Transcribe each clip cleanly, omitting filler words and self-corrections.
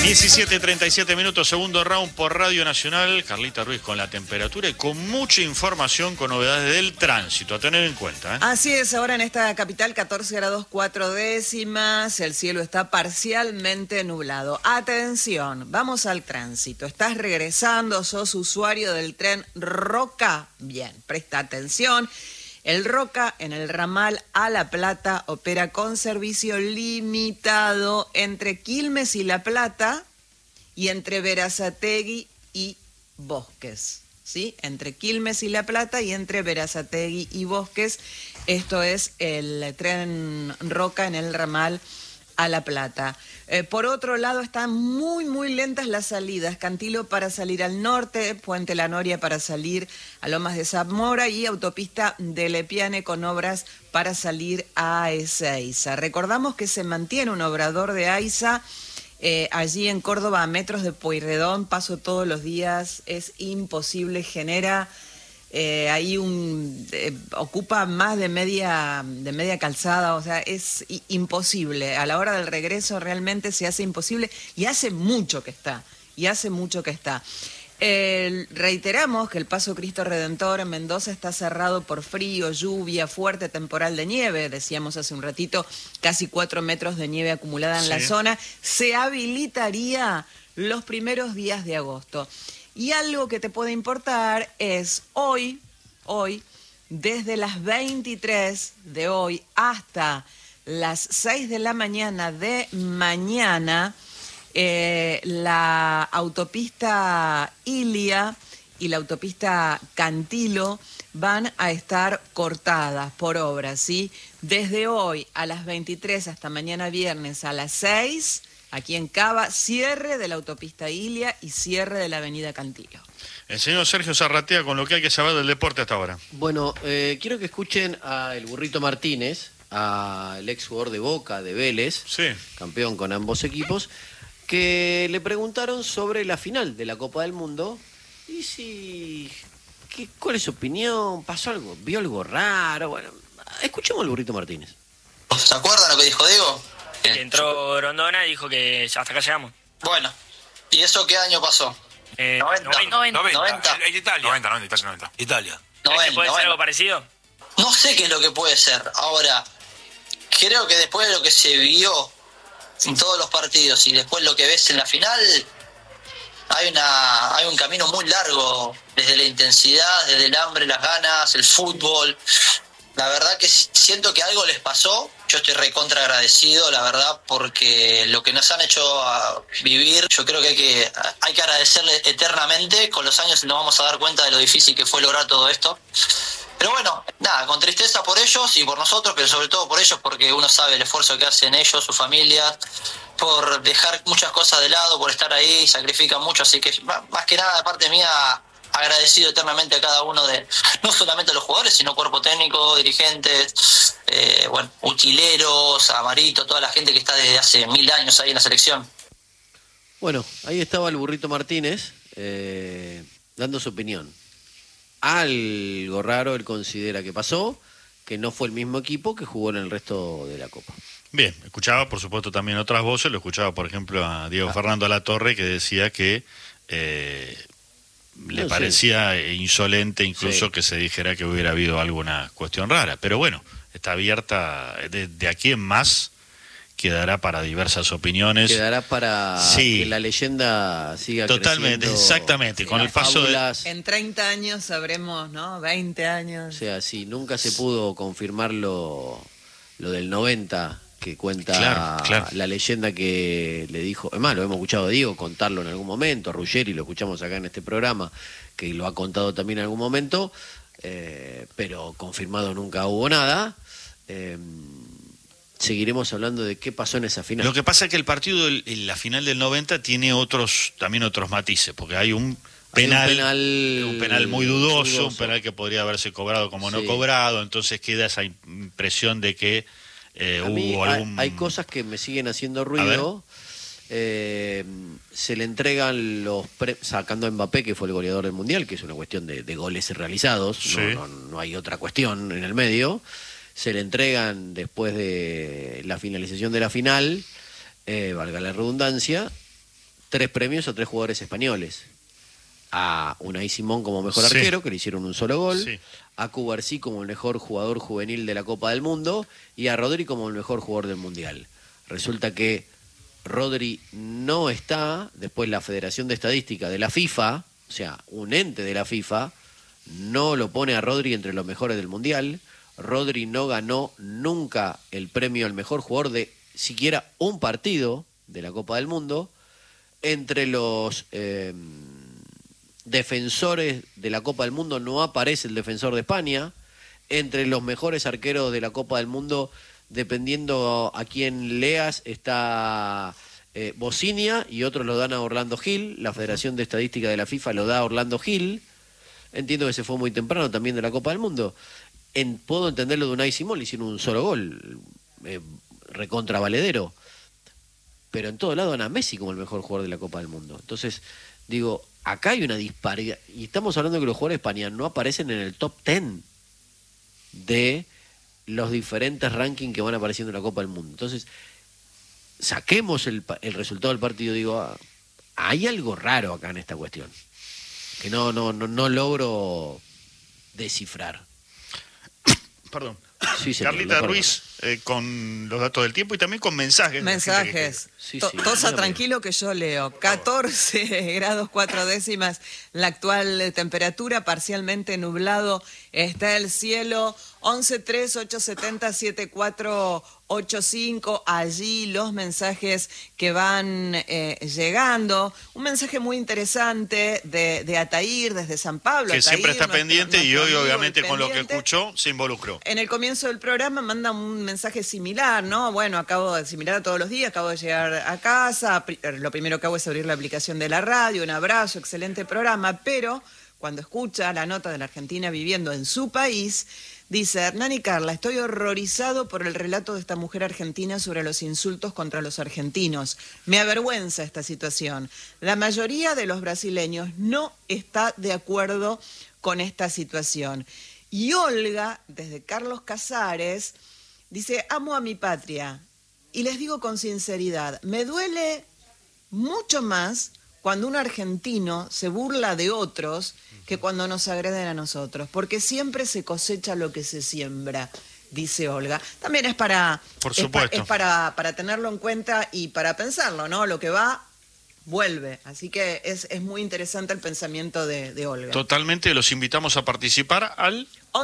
17:37 minutos, segundo round por Radio Nacional. Carlita Ruiz con la temperatura y con mucha información, con novedades del tránsito a tener en cuenta. Así es, ahora en esta capital 14 grados 4 décimas, el cielo está parcialmente nublado. Atención, vamos al tránsito. ¿Estás regresando? ¿Sos usuario del tren Roca? Bien, presta atención. El Roca en el ramal a La Plata opera con servicio limitado entre Quilmes y La Plata y entre Berazategui y Bosques, ¿sí? Entre Quilmes y La Plata y entre Berazategui y Bosques. Esto es el tren Roca en el ramal a La Plata. Por otro lado, están muy lentas las salidas. Cantilo para salir al norte, Puente La Noria para salir a Lomas de Zamora y autopista de Lepiane con obras para salir a Ezeiza. Recordamos que se mantiene un obrador de AISA allí en Córdoba, a metros de Pueyrredón. Paso todos los días, es imposible, genera... ahí ocupa más de media calzada, o sea, es imposible. A la hora del regreso realmente se hace imposible y hace mucho que está, reiteramos que el Paso Cristo Redentor en Mendoza está cerrado por frío, lluvia, fuerte temporal de nieve, decíamos hace un ratito, casi 4 metros de nieve acumulada en la zona. Se habilitaría los primeros días de agosto. Y algo que te puede importar es hoy, desde las 23 de hoy hasta las 6 de la mañana de mañana, la autopista Ilia y la autopista Cantilo van a estar cortadas por obras, ¿sí? Desde hoy a las 23 hasta mañana viernes a las 6... Aquí en Cava, cierre de la autopista Ilia y cierre de la avenida Cantilo. El señor Sergio Zarratea con lo que hay que saber del deporte hasta ahora. Bueno, quiero que escuchen al Burrito Martínez, al ex jugador de Boca, de Vélez, campeón con ambos equipos, que le preguntaron sobre la final de la Copa del Mundo y ¿cuál es su opinión? ¿Pasó algo? ¿Vio algo raro? Bueno, escuchemos al Burrito Martínez. ¿Se acuerdan lo que dijo Diego? Que entró Grondona y dijo que hasta acá llegamos. Bueno, ¿y eso qué año pasó? 90. En Italia. 90. Italia. ¿Puede ser algo parecido? No sé qué es lo que puede ser. Ahora, creo que después de lo que se vio en todos los partidos y después lo que ves en la final, hay un camino muy largo desde la intensidad, desde el hambre, las ganas, el fútbol. La verdad que siento que algo les pasó. Yo estoy recontra agradecido, la verdad, porque lo que nos han hecho vivir, yo creo que hay que agradecerle eternamente. Con los años nos vamos a dar cuenta de lo difícil que fue lograr todo esto. Pero bueno, nada, con tristeza por ellos y por nosotros, pero sobre todo por ellos, porque uno sabe el esfuerzo que hacen ellos, sus familias, por dejar muchas cosas de lado, por estar ahí, sacrifican mucho. Así que más que nada, de parte mía, agradecido eternamente a cada uno de, no solamente a los jugadores, sino cuerpo técnico, dirigentes, utileros, a Marito, toda la gente que está desde hace 1000 años ahí en la selección. Bueno, ahí estaba el Burrito Martínez dando su opinión. Algo raro él considera que pasó, que no fue el mismo equipo que jugó en el resto de la Copa. Bien, escuchaba por supuesto también otras voces, lo escuchaba por ejemplo a Diego Fernando Alatorre, que decía que le parecía insolente incluso que se dijera que hubiera habido alguna cuestión rara, pero bueno, está abierta, de aquí en más quedará para diversas opiniones. Quedará para que la leyenda siga totalmente, creciendo. Exactamente, con el paso En 30 años sabremos, ¿no? 20 años. O sea, si nunca se pudo confirmar lo del 90, que cuenta la leyenda que le dijo, además lo hemos escuchado a Diego contarlo en algún momento, a Ruggeri lo escuchamos acá en este programa, que lo ha contado también en algún momento, pero confirmado nunca hubo nada. Seguiremos hablando de qué pasó en esa final. Lo que pasa es que el partido, la final del 90 tiene también otros matices, porque hay un penal muy dudoso, un penal que podría haberse cobrado como no cobrado, entonces queda esa impresión de que hubo algún... Hay cosas que me siguen haciendo ruido. Se le entregan sacando a Mbappé, que fue el goleador del Mundial, que es una cuestión de goles realizados, no hay otra cuestión en el medio. Se le entregan después de la finalización de la final, valga la redundancia, 3 premios a 3 jugadores españoles. A Unai Simón como mejor arquero, que le hicieron un solo gol. Sí. A Cubarsí como el mejor jugador juvenil de la Copa del Mundo. Y a Rodri como el mejor jugador del Mundial. Resulta que Rodri no está. Después la Federación de Estadística de la FIFA, o sea, un ente de la FIFA, no lo pone a Rodri entre los mejores del Mundial. Rodri no ganó nunca el premio al mejor jugador de siquiera un partido de la Copa del Mundo. Entre los defensores de la Copa del Mundo no aparece el defensor de España. Entre los mejores arqueros de la Copa del Mundo, dependiendo a quién leas, está Bocinia, y otros lo dan a Orlando Gil. La Federación de Estadística de la FIFA lo da a Orlando Gil. Entiendo que se fue muy temprano también de la Copa del Mundo. Puedo entenderlo de Unai Simón, le hicieron un solo gol, recontra valedero. Pero en todo lado dan a Messi como el mejor jugador de la Copa del Mundo. Entonces, digo, acá hay una disparidad. Y estamos hablando de que los jugadores de España no aparecen en el top 10 de los diferentes rankings que van apareciendo en la Copa del Mundo. Entonces, saquemos el resultado del partido. Digo, hay algo raro acá en esta cuestión que no logro descifrar. Perdón. Sí, Carlita Ruiz, con los datos del tiempo y también con mensajes. Mensajes. Tosa tranquilo que yo leo. 14 grados 4 décimas la actual temperatura, parcialmente nublado está el cielo. 1138707485, allí los mensajes que van llegando. Un mensaje muy interesante de Ataír desde San Pablo. Que Ataír, siempre está pendiente y hoy obviamente con lo que escuchó se involucró. En el comienzo del programa manda un mensaje similar, ¿no? Bueno, similar a todos los días, acabo de llegar a casa, lo primero que hago es abrir la aplicación de la radio, un abrazo, excelente programa, pero cuando escucha la nota de la Argentina viviendo en su país, dice: Hernán y Carla, estoy horrorizado por el relato de esta mujer argentina sobre los insultos contra los argentinos. Me avergüenza esta situación. La mayoría de los brasileños no está de acuerdo con esta situación. Y Olga, desde Carlos Casares, dice: amo a mi patria. Y les digo con sinceridad, me duele mucho más cuando un argentino se burla de otros que cuando nos agreden a nosotros, porque siempre se cosecha lo que se siembra, dice Olga. También es para, por supuesto, es para tenerlo en cuenta y para pensarlo, ¿no? Lo que va, vuelve. Así que es muy interesante el pensamiento de Olga. Totalmente, los invitamos a participar al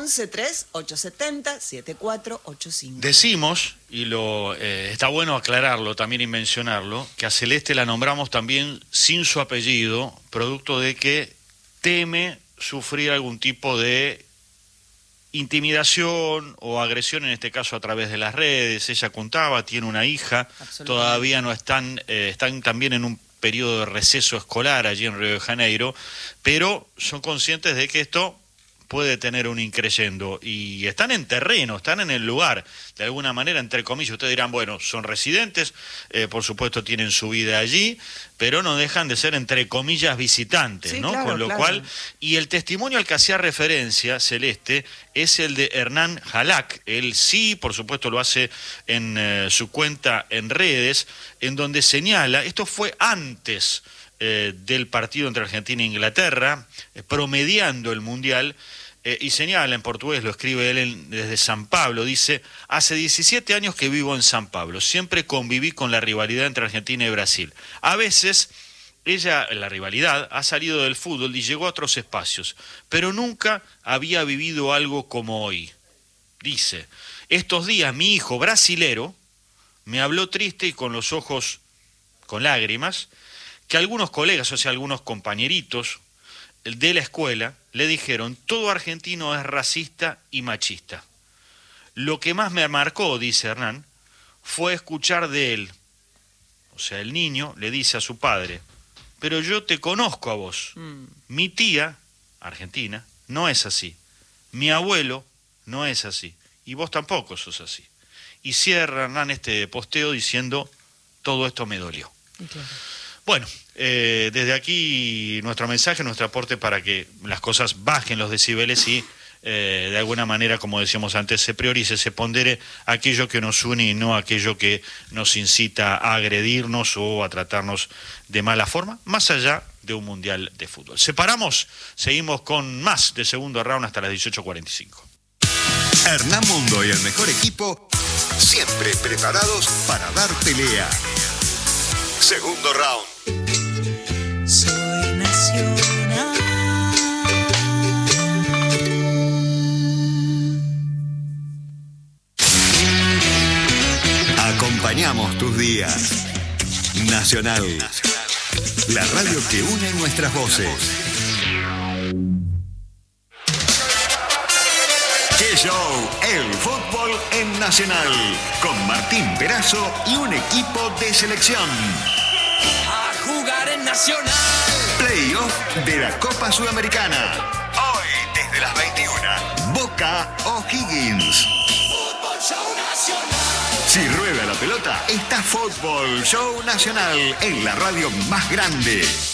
1138707485. Decimos, y está bueno aclararlo también y mencionarlo, que a Celeste la nombramos también sin su apellido, producto de que teme sufrir algún tipo de intimidación o agresión, en este caso a través de las redes. Ella contaba, tiene una hija, todavía no están también en un periodo de receso escolar allí en Río de Janeiro, pero son conscientes de que esto puede tener un increyendo y están en terreno, están en el lugar, de alguna manera, entre comillas. Ustedes dirán, bueno, son residentes, por supuesto tienen su vida allí, pero no dejan de ser, entre comillas, visitantes, sí, ¿no? Claro, con lo cual, y el testimonio al que hacía referencia Celeste es el de Hernán Jalak. Él sí, por supuesto, lo hace en su cuenta en redes, en donde señala, esto fue antes del partido entre Argentina e Inglaterra, promediando el Mundial, y señala en portugués, lo escribe él desde San Pablo, dice: hace 17 años que vivo en San Pablo, siempre conviví con la rivalidad entre Argentina y Brasil. A veces la rivalidad ha salido del fútbol y llegó a otros espacios, pero nunca había vivido algo como hoy. Dice: estos días mi hijo brasilero me habló triste y con los ojos con lágrimas, que algunos colegas, o sea, algunos compañeritos de la escuela, le dijeron: todo argentino es racista y machista. Lo que más me marcó, dice Hernán, fue escuchar de él, o sea, el niño le dice a su padre: pero yo te conozco a vos. Mi tía, argentina, no es así. Mi abuelo no es así. Y vos tampoco sos así. Y cierra Hernán este posteo diciendo: todo esto me dolió. Claro. Bueno, desde aquí nuestro mensaje, nuestro aporte para que las cosas bajen los decibeles y de alguna manera, como decíamos antes, se priorice, se pondere aquello que nos une y no aquello que nos incita a agredirnos o a tratarnos de mala forma, más allá de un mundial de fútbol. Separamos, seguimos con más de Segundo Round hasta las 18:45. Hernán Mundo y el mejor equipo, siempre preparados para dar pelea. Segundo Round. Soy nacional. Acompañamos tus días. Nacional. La radio que une nuestras voces. ¡Qué show! El fútbol en Nacional. Con Martín Perazo y un equipo de selección. A jugar en Nacional. Playoff de la Copa Sudamericana. Hoy desde las 21. Boca O'Higgins. Fútbol Show Nacional. Si rueda la pelota, está Fútbol Show Nacional en la radio más grande.